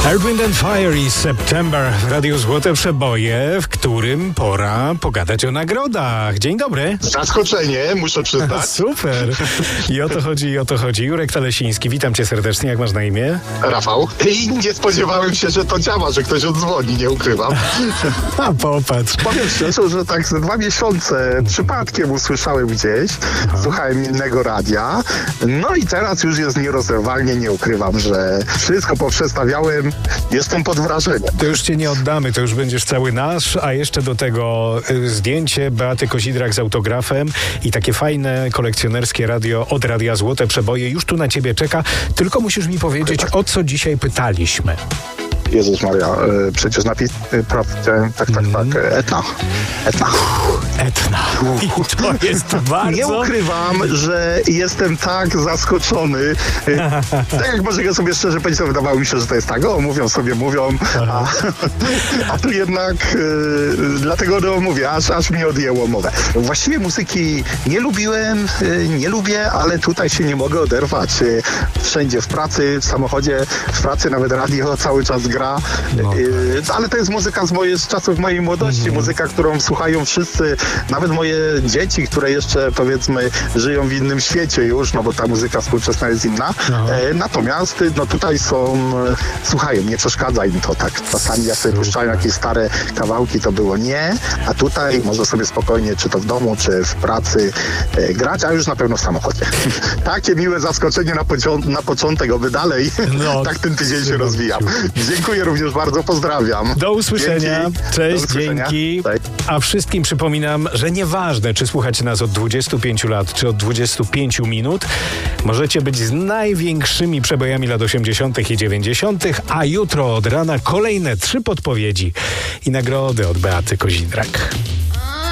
Earth, Wind and Fire i September w Radiu Złote Przeboje, w którym pora pogadać o nagrodach. Dzień dobry. Zaskoczenie, muszę przyznać. Super. I o to chodzi. Jurek Talesiński, witam cię serdecznie. Jak masz na imię? Rafał. I nie spodziewałem się, że to działa, że ktoś odzwoni, nie ukrywam. A popatrz. Powiem szczerze, że tak ze 2 miesiące przypadkiem usłyszałem gdzieś, słuchałem innego radia, no i teraz już jest nierozerwalnie, nie ukrywam, że wszystko poprzestawiałem, jestem pod wrażeniem. To już cię nie oddamy, to już będziesz cały nasz, a jeszcze do tego zdjęcie Beaty Kozidrak z autografem i takie fajne kolekcjonerskie radio od Radia Złote Przeboje już tu na ciebie czeka, tylko musisz mi powiedzieć, o co dzisiaj pytaliśmy. Jezus Maria, przecież napis, tak, Etna. I to jest bardzo... Nie ukrywam, że jestem tak zaskoczony. Tak jak może sobie szczerze powiedzieć, wydawało mi się, że to jest tak, mówią, a tu jednak dlatego mówię, aż mi odjęło mowę. Właściwie muzyki nie lubiłem, nie lubię, ale tutaj się nie mogę oderwać. Wszędzie w pracy, w samochodzie, w pracy nawet radio cały czas gra. No tak. Ale to jest muzyka z czasów mojej młodości, muzyka, którą słuchają wszyscy, nawet moje dzieci, które jeszcze powiedzmy żyją w innym świecie już, no bo ta muzyka współczesna jest inna. Natomiast tutaj słuchają, nie przeszkadza im to tak. Czasami jak sobie puszczają jakieś stare kawałki, to było nie, a tutaj może sobie spokojnie, czy to w domu, czy w pracy grać, a już na pewno w samochodzie. Takie miłe zaskoczenie na początek, oby dalej tak ten tydzień się rozwijał. Dziękuję również bardzo, pozdrawiam. Do usłyszenia. Dzięki. Cześć, dzięki. A wszystkim przypominam, że nieważne, czy słuchacie nas od 25 lat, czy od 25 minut, możecie być z największymi przebojami lat 80. i 90., a jutro od rana kolejne 3 podpowiedzi i nagrody od Beaty Kozidrak.